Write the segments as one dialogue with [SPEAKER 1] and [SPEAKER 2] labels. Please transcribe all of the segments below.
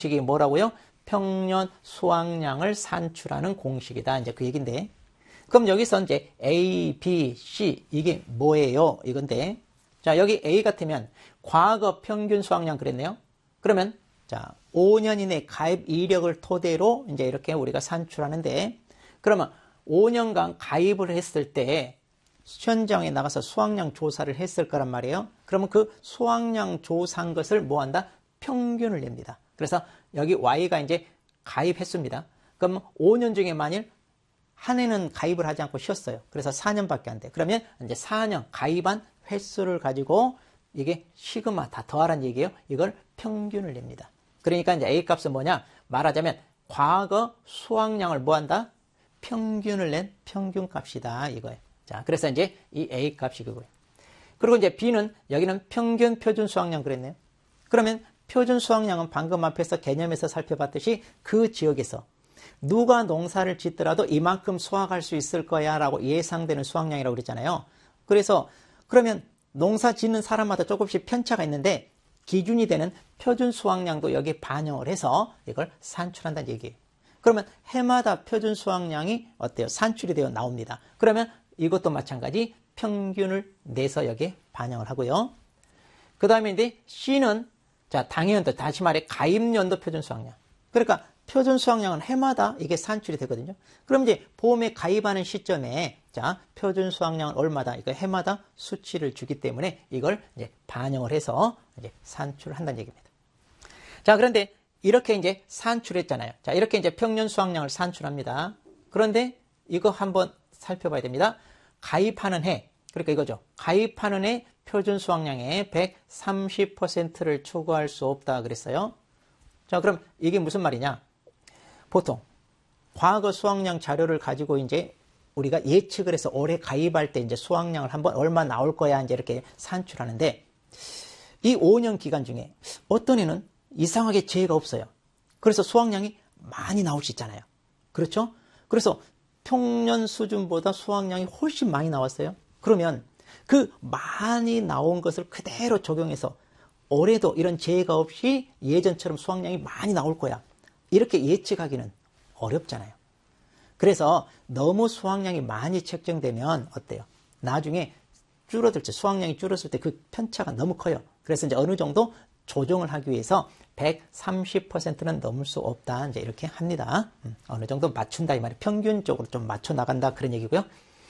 [SPEAKER 1] 공식이 뭐라고요? 평년 수확량을 산출하는 공식이다. 이제 그 얘기인데. 그럼 여기서 이제 A, B, C 이게 뭐예요? 이건데. 자, 여기 A 같으면 과거 평균 수확량 그랬네요. 그러면 자, 5년 이내 가입 이력을 토대로 이제 이렇게 우리가 산출하는데, 그러면 5년간 가입을 했을 때 현장에 나가서 수확량 조사를 했을 거란 말이에요. 그러면 그 수확량 조사한 것을 뭐 한다? 평균을 냅니다. 그래서 여기 Y가 이제 가입했습니다. 그럼 5년 중에 만일 한 해는 가입을 하지 않고 쉬었어요. 그래서 4년밖에 안 돼. 그러면 이제 4년 가입한 횟수를 가지고 이게 시그마 다 더하라는 얘기예요. 이걸 평균을 냅니다. 그러니까 이제 A 값은 뭐냐? 말하자면 과거 수확량을 뭐 한다? 평균을 낸 평균 값이다. 이거예요. 자, 그래서 이제 이 A 값이 그거예요. 그리고 이제 B는 여기는 평균 표준 수확량 그랬네요. 그러면 표준 수확량은 방금 앞에서 개념에서 살펴봤듯이 그 지역에서 누가 농사를 짓더라도 이만큼 수확할 수 있을 거야 라고 예상되는 수확량이라고 그랬잖아요. 그래서 그러면 농사 짓는 사람마다 조금씩 편차가 있는데 기준이 되는 표준 수확량도 여기에 반영을 해서 이걸 산출한다는 얘기예요. 그러면 해마다 표준 수확량이 어때요? 산출이 되어 나옵니다. 그러면 이것도 마찬가지 평균을 내서 여기에 반영을 하고요. 그 다음에 이제 C는 자, 당연도 다시 말해 가입연도 표준 수확량. 그러니까 표준 수확량은 해마다 이게 산출이 되거든요. 그럼 이제 보험에 가입하는 시점에 자, 표준 수확량은 얼마다? 이거 해마다 수치를 주기 때문에 이걸 이제 반영을 해서 이제 산출을 한다는 얘기입니다. 자, 그런데 이렇게 이제 산출했잖아요. 자, 이렇게 이제 평년 수확량을 산출합니다. 그런데 이거 한번 살펴봐야 됩니다. 가입하는 해, 그러니까 이거죠. 가입하는 해 표준 수확량의 130%를 초과할 수 없다 그랬어요. 자, 그럼 이게 무슨 말이냐? 보통 과거 수확량 자료를 가지고 이제 우리가 예측을 해서 올해 가입할 때 이제 수확량을 한번 얼마 나올 거야 이제 이렇게 산출하는데, 이 5년 기간 중에 어떤 해는 이상하게 재해가 없어요. 그래서 수확량이 많이 나올 수 있잖아요. 그렇죠? 그래서 평년 수준보다 수확량이 훨씬 많이 나왔어요. 그러면 그 많이 나온 것을 그대로 적용해서 올해도 이런 재해가 없이 예전처럼 수확량이 많이 나올 거야, 이렇게 예측하기는 어렵잖아요. 그래서 너무 수확량이 많이 책정되면 어때요? 나중에 줄어들 때, 수확량이 줄었을 때 그 편차가 너무 커요. 그래서 이제 어느 정도 조정을 하기 위해서 130%는 넘을 수 없다. 이제 이렇게 합니다. 어느 정도 맞춘다 이 말이에요. 평균적으로 좀 맞춰 나간다 그런 얘기고요.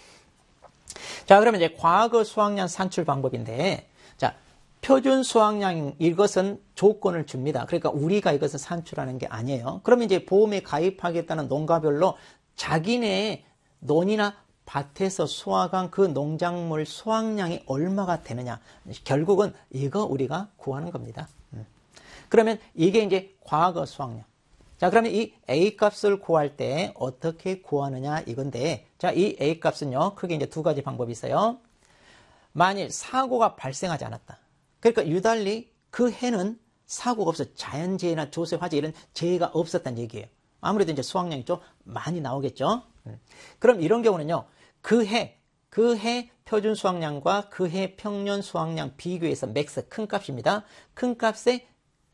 [SPEAKER 1] 자, 그러면 이제 과거 수확량 산출 방법인데, 자, 표준 수확량 이것은 조건을 줍니다. 그러니까 우리가 이것을 산출하는 게 아니에요. 그러면 이제 보험에 가입하겠다는 농가별로 자기네 논이나 밭에서 수확한 그 농작물 수확량이 얼마가 되느냐, 결국은 이거 우리가 구하는 겁니다. 그러면 이게 이제 과거 수확량. 자, 그러면 이 A 값을 구할 때 어떻게 구하느냐 이건데, 자, 이 A 값은요, 크게 이제 두 가지 방법이 있어요. 만일 사고가 발생하지 않았다. 그러니까 유달리 그 해는 사고가 없어, 자연재해나 조세, 화재 이런 재해가 없었다는 얘기예요. 아무래도 이제 수확량이 좀 많이 나오겠죠. 그럼 이런 경우는요, 그 해 표준 수확량과 그 해 평년 수확량 비교해서 맥스 큰 값입니다. 큰 값에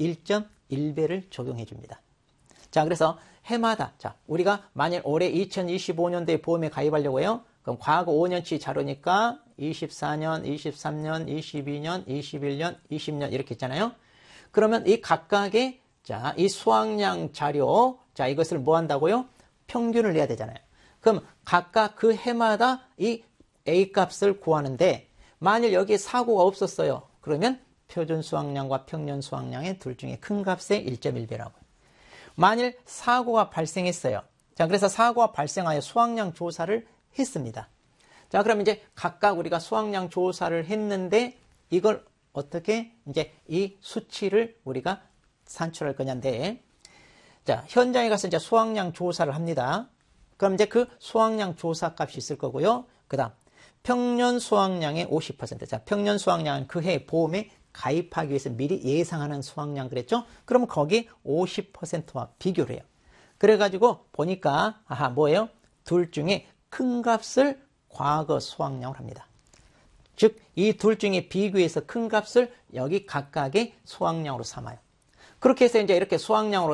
[SPEAKER 1] 1.1배를 적용해 줍니다. 자, 그래서 해마다, 자, 우리가 만일 올해 2025년도에 보험에 가입하려고 해요. 그럼 과거 5년치 자료니까 24년, 23년, 22년, 21년, 20년 이렇게 있잖아요. 그러면 이 각각의, 자, 이 수확량 자료, 자, 이것을 뭐 한다고요? 평균을 내야 되잖아요. 그럼 각각 그 해마다 이 A 값을 구하는데, 만일 여기에 사고가 없었어요. 그러면 표준 수확량과 평년 수확량의 둘 중에 큰 값의 1.1배라고요. 만일 사고가 발생했어요. 자, 그래서 사고가 발생하여 수확량 조사를 했습니다. 자, 그럼 이제 각각 우리가 수확량 조사를 했는데 이걸 어떻게 이제 이 수치를 우리가 산출할 거냐인데, 자, 현장에 가서 이제 수확량 조사를 합니다. 그럼 이제 그 수확량 조사 값이 있을 거고요. 그 다음, 평년 수확량의 50%. 자, 평년 수확량은 그 해 보험에 가입하기 위해서 미리 예상하는 수확량 그랬죠? 그러면 거기 50%와 비교를 해요. 그래가지고 보니까, 아하, 뭐예요? 둘 중에 큰 값을 과거 수확량을 합니다. 즉, 이 둘 중에 비교해서 큰 값을 여기 각각의 수확량으로 삼아요. 그렇게 해서 이제 이렇게 수확량으로